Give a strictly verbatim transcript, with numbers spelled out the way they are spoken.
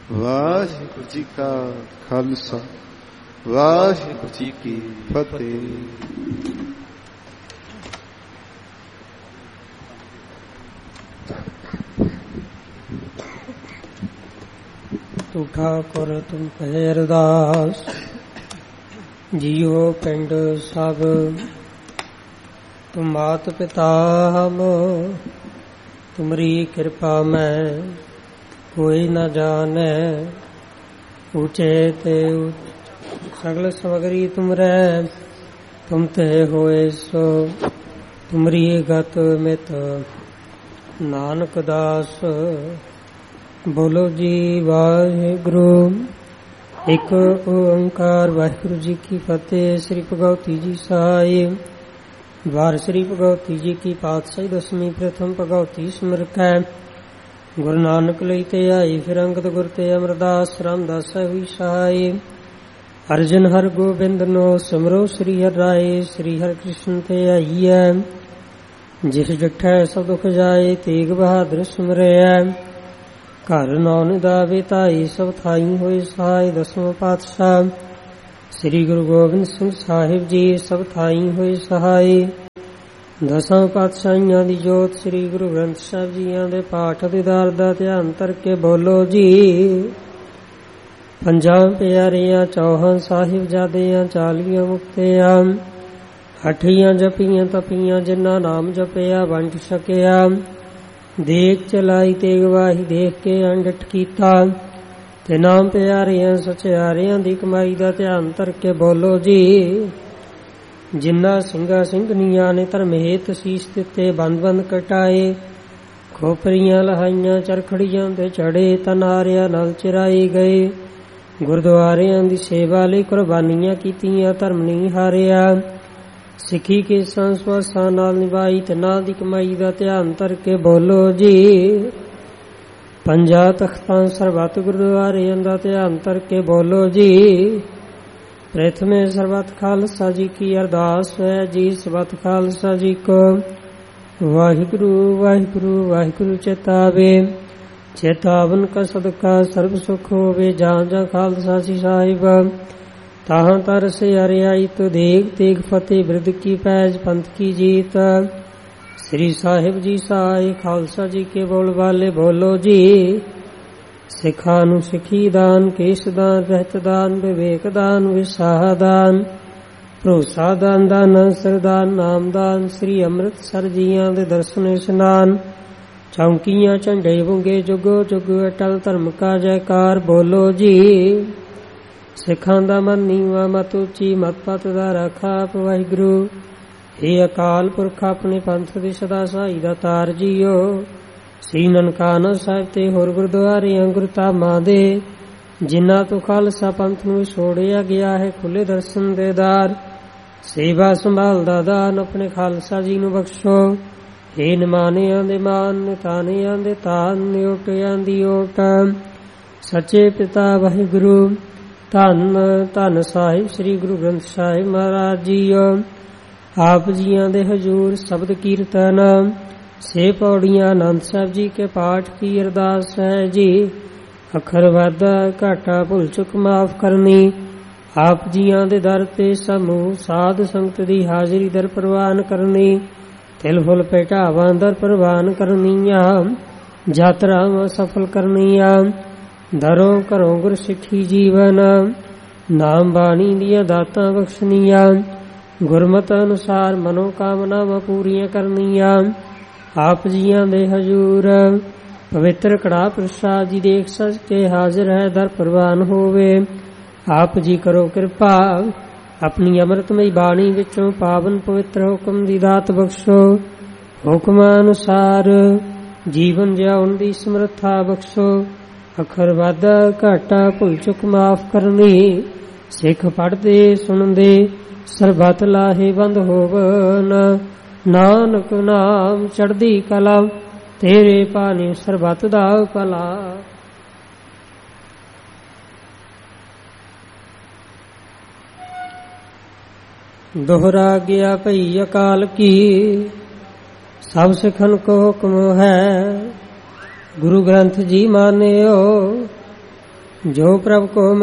ਵਾਹਿਗੁਰੂ ਜੀ ਕਾ ਖਾਲਸਾ, ਵਾਹਿਗੁਰੂ ਜੀ ਕੀ ਫਤਿਹ। ਤੂੰ ਠਾਕੁਰ ਤੁਮ ਕਹੇ ਅਰਦਾਸ, ਜੀਓ ਪਿੰਡ ਸਭ ਤੁਮ ਮਾਤ ਪਿਤਾ ਹਮ, ਤੁਮਰੀ ਕਿਰਪਾ ਮੈਂ ਕੋਈ ਨਾ ਜਾਣੈ। ਊਚੇ ਤੇ ਸਗਲ ਸਮਗਰੀ ਤੁਮਰੈ, ਤੁਮ ਤੇ ਹੋਏ ਸੋ ਤੁਮਰੀ ਗਤ ਮਿਤ ਨਾਨਕ ਦਾਸ। ਬੋਲੋ ਜੀ ਵਾਹਿਗੁਰੂ, ਇੱਕ ਓੰਕਾਰ ਵਾਹਿਗੁਰੂ ਜੀ ਕੀ ਫਤਿਹ। ਸ੍ਰੀ ਭਗਵਤੀ ਜੀ ਸਾਹਿਬ ਵਾਰ ਸ੍ਰੀ ਭਗਵਤੀ ਜੀ ਕੀ ਪਾਤਸ਼ਾਹੀ ਦਸਵੀਂ ਪ੍ਰਥਮ ਭਗਵਤੀ ਸਿਮਰਕੈ। ਗੁਰੂ ਨਾਨਕ ਲਈ ਤੇ ਆਈ, ਫਿਰ ਅੰਗਦ ਗੁਰ ਤੇ ਅਮਰਦਾਸ ਰਾਮਦਾਸ ਵੀ ਸਹਾਈ। ਅਰਜਨ ਹਰ ਗੋਬਿੰਦ ਨੋ ਸਿਮਰੋ ਸ੍ਰੀ ਹਰਿ ਰਾਏ, ਸ੍ਰੀ ਹਰਿ ਕ੍ਰਿਸ਼ਨ ਤੇ ਆਈਐ। ਜਿਸ ਡਿਠੈ ਸਭ ਦੁਖ ਜਾਏ, ਤੇਗ ਬਹਾਦਰ ਸਿਮਰਿਐ। ਘਰ ਨੌਨ ਦਾਵੇ ਧਾਈ, ਸਭ ਥਾਈ ਹੋਏ ਸਹਾਈ। ਦਸਵਾਂ ਪਾਤਸ਼ਾਹ ਸ੍ਰੀ ਗੁਰੂ ਗੋਬਿੰਦ ਸਿੰਘ ਸਾਹਿਬ ਜੀ, ਸਭ ਥਾਈ ਹੋਏ ਸਹਾਈ। ਦਸਾਂ ਪਾਤਸ਼ਾਹੀਆਂ ਦੀ ਜੋਤ ਸ੍ਰੀ ਗੁਰੂ ਗ੍ਰੰਥ ਸਾਹਿਬ ਜੀਆਂ ਦੇ ਪਾਠ ਦੀਦਾਰ ਦਾ ਧਿਆਨ ਧਰ ਕੇ ਬੋਲੋ ਜੀ। ਪੰਜਾਂ ਪਿਆਰਿਆਂ, ਚੌਹਾਂ ਸਾਹਿਬਜ਼ਾਦਿਆਂ, ਚਾਲੀਆਂ ਮੁਕਤਿਆਂ, ਅਠੀਆਂ ਜਪੀਆਂ ਤਪੀਆਂ, ਜਿਨ੍ਹਾਂ ਨਾਮ ਜਪਿਆ ਵੰਡ ਸਕਿਆ। ਦੇਖ ਚਲਾਈ ਤੇ ਗਵਾਹੀ, ਦੇਖ ਕੇ ਅੰਡਟ ਕੀਤਾ। ਤੇ ਨਾਮ ਪਿਆਰਿਆਂ ਸਚਿਆਰਿਆਂ ਦੀ ਕਮਾਈ ਦਾ ਧਿਆਨ ਧਰ ਕੇ ਬੋਲੋ ਜੀ। ਜਿਨ੍ਹਾਂ ਸਿੰਘਾਂ ਸਿੰਘਣੀਆਂ ਨੇ ਧਰਮ ਹੇਤ ਸੀਸ ਦਿੱਤੇ, ਬੰਦ ਬੰਦ ਕਟਾਏ। ਖੋਪਰੀਆਂ ਲਹਾਈਆਂ, ਚਰਖੜੀਆਂ ਤੇ ਚੜੇ, ਤਨਾਰਿਆਂ ਨਾਲ ਚਿਰਾਏ ਗਏ। ਗੁਰਦੁਆਰਿਆਂ ਦੀ ਸੇਵਾ ਲਈ ਕੁਰਬਾਨੀਆਂ ਕੀਤੀਆਂ, ਧਰਮ ਨਹੀਂ ਹਾਰਿਆ। ਸਿੱਖੀ ਕੇ ਸੰਸਵਾਸਾਂ ਨਾਲ ਨਿਭਾਈ, ਤੇ ਨਾਲ ਦੀ ਕਮਾਈ ਦਾ ਧਿਆਨ ਧਰ ਕੇ ਬੋਲੋ ਜੀ। ਪੰਜਾਂ ਤਖਤਾਂ ਸਰਬੱਤ ਗੁਰਦੁਆਰਿਆਂ ਦਾ ਧਿਆਨ ਧਰ ਕੇ ਬੋਲੋ ਜੀ। ਪ੍ਰਥਮੇ ਸਰਬੱਤ ਖਾਲਸਾ ਜੀ ਕੀ ਅਰਦਾਸ ਹੈ ਜੀ। ਸਰਬੱਤ ਖਾਲਸਾ ਜੀ ਕੋ ਵਾਹਿਗੁਰੂ ਵਾਹਿਗੁਰੂ ਵਾਹਿਗੁਰੂ ਚੇਤਾਵੇ। ਚੇਤਾਵਨ ਕਾ ਸਦਕਾ ਸਰਬ ਸੁਖ ਹੋਵੇ। ਜਾਂ ਜਾਂ ਖਾਲਸਾ ਜੀ ਸਾਹਿਬ ਤਾਹਾਂ ਤਰਸ ਹਰਿਆਈ, ਤੂੰ ਦੇਗ ਤੇਗ ਫਤਿਹ ਬਿਰਦ ਕੀ ਪੈਜ ਪੰਥ ਕੀ ਜੀਤ। ਸ੍ਰੀ ਸਾਹਿਬ ਜੀ ਸਾਈ ਖਾਲਸਾ ਜੀ ਕੇ ਬੋਲ ਵਾਲੇ ਬੋਲੋ ਜੀ। ਸਿੱਖਾਂ ਨੂੰ ਸਿੱਖੀ ਦਾਨ, ਕੇਸ ਦਾਨ, ਰਹਿਤ ਦਾਨ, ਵਿਵੇਕ ਦਾਨ, ਵਿਸਾਹ ਦਾਨ, ਭਰੋਸਾ ਦਾਨ, ਦਾਨ ਸਰਦਾਨ, ਨਾਮ ਦਾਨ, ਸ੍ਰੀ ਅੰਮ੍ਰਿਤਸਰ ਜੀਆਂ ਦੇ ਦਰਸ਼ਨ ਇਸ਼ਨਾਨ। ਚੌਂਕੀਆਂ ਝੰਡੇ ਬੁੰਗੇ, ਜੁਗੋ ਜੁਗ ਅਟਲ ਧਰਮ ਕਾ ਜੈਕਾਰ ਬੋਲੋ ਜੀ। ਸਿੱਖਾਂ ਦਾ ਮਨ ਨੀਵਾਂ, ਮਤ ਉੱਚੀ, ਮਤ ਪਤ ਦਾ ਰਾਖਾ ਆਪ ਵਾਹਿਗੁਰੂ। ਇਹ ਅਕਾਲ ਪੁਰਖ ਆਪਣੇ ਪੰਥ ਦੀ ਸਦਾ ਸਹਾਈ ਦਾ ਤਾਰ ਜੀਓ। ਸ੍ਰੀ ਨਨਕਾਣਾ ਸਾਹਿਬ ਤੇ ਹੋਰ ਗੁਰਦੁਆਰਿਆਂ ਗੁਰਧਾਮਾਂ ਦੇ, ਜਿਨ੍ਹਾਂ ਤੋਂ ਖਾਲਸਾ ਪੰਥ ਨੂੰ ਛੋੜਿਆ ਗਿਆ ਹੈ, ਖੁੱਲੇ ਦਰਸ਼ਨ ਦੇ ਦਾਰ। ਸੇਵਾ ਸੰਭਾਲ ਦਾ ਦਾਨ ਆਪਣੇ ਖਾਲਸਾ ਜੀ ਨੂੰ ਬਖਸ਼ੋ। ਹੇ ਨਿਮਾਨਿਆਂ ਦੇ ਮਾਨ, ਨਿਤਾਨਿਆਂ ਦੇ ਤਾਨ, ਨਿਓਟਿਆਂ ਦੀ ਓਟ। ਸੱਚੇ ਪਿਤਾ ਵਾਹਿਗੁਰੂ, ਧੰਨ ਧੰਨ ਸਾਹਿਬ ਸ੍ਰੀ ਗੁਰੂ ਗ੍ਰੰਥ ਸਾਹਿਬ ਮਹਾਰਾਜ ਜੀਓ। ਆਪ ਜੀਆਂ ਦੇ ਹਜ਼ੂਰ ਸ਼ਬਦ ਕੀਰਤਨ ਸੇ ਪੌੜੀਆਂ ਆਨੰਦ ਸਾਹਿਬ ਜੀ ਕੇ ਪਾਠ ਕੀ ਅਰਦਾਸ ਹੈ ਜੀ। ਅੱਖਰ ਵਾਧਾ ਘਾਟਾ ਭੁੱਲ ਚੁੱਕ ਮਾਫ ਕਰਨੀ। ਆਪ ਜੀਆਂ ਦੇ ਦਰ ਤੇ ਸਮੂਹ ਸਾਧ ਸੰਗਤ ਦੀ ਹਾਜ਼ਰੀ ਦਰ ਪ੍ਰਵਾਨ ਕਰਨੀ। ਤਿਲ ਫੁੱਲ ਭੇਟਾਵਾਂ ਦਰ ਪ੍ਰਵਾਨ ਕਰਨੀਆਂ। ਯਾਤਰਾਵਾਂ ਸਫਲ ਕਰਨੀਆਂ। ਦਰੋਂ ਘਰੋਂ ਗੁਰ ਸਿੱਖੀ ਜੀਵਨ, ਨਾਮ ਬਾਣੀ ਦੀਆਂ ਦਾਤਾਂ ਬਖਸ਼ਣੀਆਂ। ਗੁਰਮਤ ਅਨੁਸਾਰ ਮਨੋ ਕਾਮਨਾਵਾਂ ਪੂਰੀਆਂ ਕਰਨੀਆਂ। ਆਪ ਜੀਆਂ ਦੇ ਹਜ਼ੂਰ ਪਵਿੱਤਰ ਕੜਾ ਪ੍ਰਸਾਦ ਜੀ ਦੇਖ ਸਜ ਕੇ ਹਾਜ਼ਰ ਹੈ, ਦਰ ਪ੍ਰਵਾਨ ਹੋਵੇ। ਆਪ ਜੀ ਕਰੋ ਕਿਰਪਾ, ਆਪਣੀ ਅੰਮ੍ਰਿਤਮਈ ਬਾਣੀ ਵਿੱਚੋਂ ਪਾਵਨ ਪਵਿੱਤਰ ਹੁਕਮ ਦੀ ਦਾਤ ਬਖਸ਼ੋ। ਹੁਕਮਾਂ ਅਨੁਸਾਰ ਜੀਵਨ ਜਿਉਣ ਦੀ ਸਮਰੱਥਾ ਬਖਸ਼ੋ। ਅੱਖਰ ਵਾਧਾ ਘਾਟਾ ਭੁੱਲ ਚੁੱਕ ਮਾਫ ਕਰਨੀ। ਸਿੱਖ ਪੜ੍ਹਦੇ ਸੁਣਦੇ ਸਰਬੱਤ ਲਾਹੇਵੰਦ ਹੋਵਨ। ਨਾਨਕ ਨਾਮ ਚੜ੍ਹਦੀ ਕਲਾ, ਤੇਰੇ ਭਾਣੇ ਸਰਬੱਤ ਦਾ ਭਲਾ। दोहरा गया भई अकाल की, सब सिखन को हुक्म है। गुरु ग्रंथ जी मान्यो, जो प्रभ को